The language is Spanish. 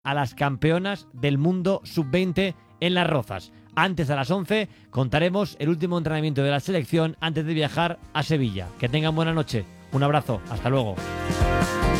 a las campeonas del mundo sub-20 en Las Rozas. Antes, a las 11, contaremos el último entrenamiento de la selección antes de viajar a Sevilla. Que tengan buena noche. Un abrazo. Hasta luego.